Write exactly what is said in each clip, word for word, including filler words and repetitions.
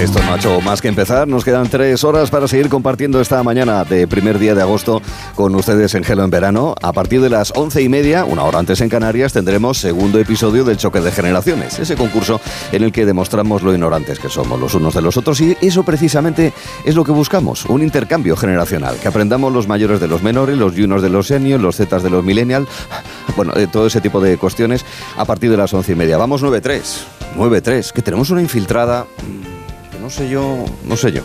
Esto no ha hecho más que empezar. Nos quedan tres horas para seguir compartiendo esta mañana de primer día de agosto con ustedes en Hello en Verano. A partir de las once y media, una hora antes en Canarias, tendremos segundo episodio del Choque de Generaciones, ese concurso en el que demostramos lo ignorantes que somos los unos de los otros, y eso precisamente es lo que buscamos, un intercambio generacional, que aprendamos los mayores de los menores, los juniors de los seniors, los zetas de los millennials, bueno, eh, todo ese tipo de cuestiones a partir de las once y media. Vamos nueve tres, nueve tres, que tenemos una infiltrada... No sé yo, no sé yo.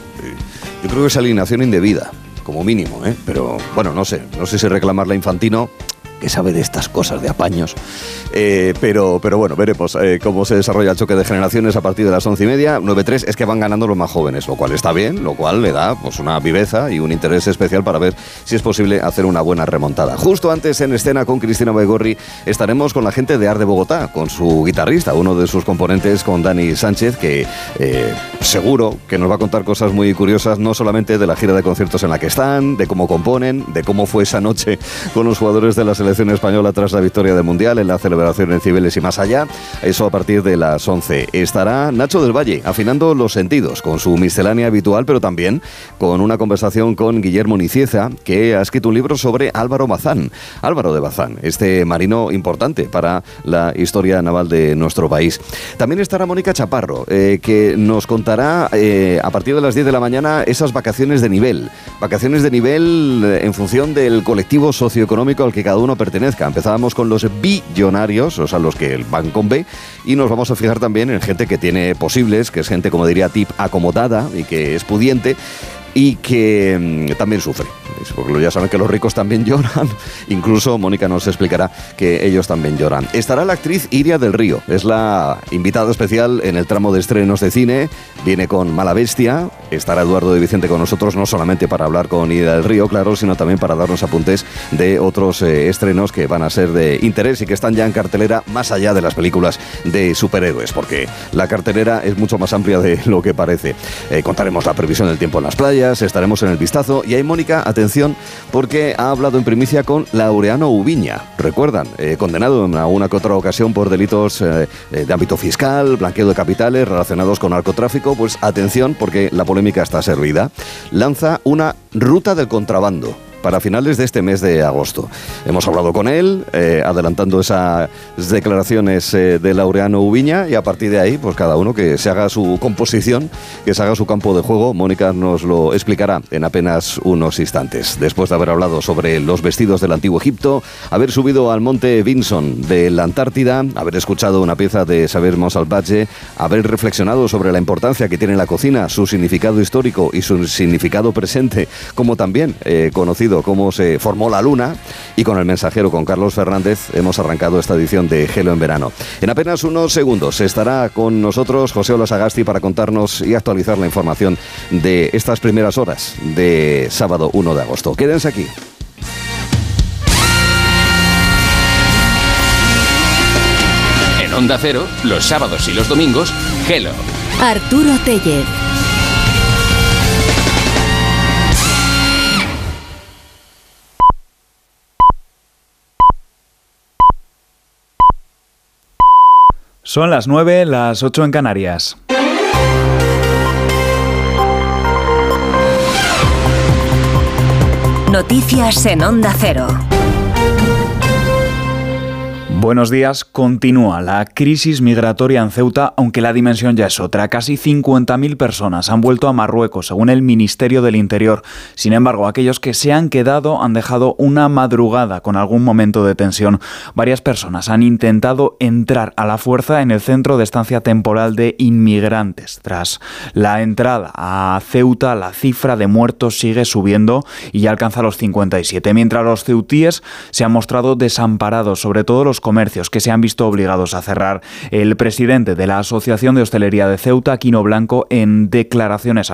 Yo creo que es alineación indebida, como mínimo, ¿eh? Pero, bueno, no sé. No sé si reclamarla a Infantino, que sabe de estas cosas de apaños. Eh, pero, pero bueno, veremos eh, cómo se desarrolla el choque de generaciones a partir de las once y media. nueve tres es que van ganando los más jóvenes, lo cual está bien, lo cual le da pues una viveza y un interés especial para ver si es posible hacer una buena remontada. Justo antes, en escena con Cristina Baigorri, estaremos con la gente de Art de Bogotá, con su guitarrista, uno de sus componentes, con Dani Sánchez, que eh, seguro que nos va a contar cosas muy curiosas, no solamente de la gira de conciertos en la que están, de cómo componen, de cómo fue esa noche con los jugadores de la selección española tras la victoria del Mundial en la celebración en Cibeles y más allá. Eso a partir de las once. Estará Nacho del Valle afinando los sentidos con su miscelánea habitual, pero también con una conversación con Guillermo Nicieza, que ha escrito un libro sobre Álvaro Bazán. Álvaro de Bazán, este marino importante para la historia naval de nuestro país. También estará Mónica Chaparro, eh, que nos contará eh, a partir de las diez de la mañana esas vacaciones de nivel. Vacaciones de nivel eh, en función del colectivo socioeconómico al que cada uno pertenezca. Empezábamos con los billonarios, o sea, los que van con B, y nos vamos a fijar también en gente que tiene posibles, que es gente, como diría Tip, acomodada y que es pudiente y que mmm, también sufre. Porque ya saben que los ricos también lloran. Incluso Mónica nos explicará que ellos también lloran. Estará la actriz Iria del Río. Es la invitada especial en el tramo de estrenos de cine. Viene con Mala Bestia. Estará Eduardo de Vicente con nosotros, no solamente para hablar con Iria del Río, claro, sino también para darnos apuntes de otros eh, estrenos que van a ser de interés y que están ya en cartelera, más allá de las películas de superhéroes, porque la cartelera es mucho más amplia de lo que parece. Eh, contaremos la previsión del tiempo en las playas, estaremos en el vistazo, y ahí, Mónica, atención, porque ha hablado en primicia con Laureano Ubiña. Recuerdan, eh, condenado en una que otra ocasión por delitos eh, de ámbito fiscal, blanqueo de capitales relacionados con narcotráfico. Pues atención, porque la polémica está servida. Lanza una ruta del contrabando para finales de este mes de agosto. Hemos hablado con él, eh, adelantando esas declaraciones eh, de Laureano Ubiña, y a partir de ahí, pues cada uno que se haga su composición, que se haga su campo de juego. Mónica nos lo explicará en apenas unos instantes. Después de haber hablado sobre los vestidos del antiguo Egipto, haber subido al monte Vinson de la Antártida, haber escuchado una pieza de Xavier Monsalvatge, haber reflexionado sobre la importancia que tiene la cocina, su significado histórico y su significado presente, como también eh, conocido cómo se formó la luna, y con el mensajero, con Carlos Fernández, hemos arrancado esta edición de Hello en Verano. En apenas unos segundos estará con nosotros José Ola Sagasti para contarnos y actualizar la información de estas primeras horas de sábado uno de agosto. Quédense aquí. En Onda Cero, los sábados y los domingos, Hello. Arturo Tellez. Son las nueve, las ocho en Canarias. Noticias en Onda Cero. Buenos días. Continúa la crisis migratoria en Ceuta, aunque la dimensión ya es otra. Casi cincuenta mil personas han vuelto a Marruecos, según el Ministerio del Interior. Sin embargo, aquellos que se han quedado han dejado una madrugada con algún momento de tensión. Varias personas han intentado entrar a la fuerza en el centro de estancia temporal de inmigrantes. Tras la entrada a Ceuta, la cifra de muertos sigue subiendo y ya alcanza los cincuenta y siete, mientras los ceutíes se han mostrado desamparados, sobre todo los comercios que se han visto obligados a cerrar. El presidente de la Asociación de Hostelería de Ceuta, Quino Blanco, en declaraciones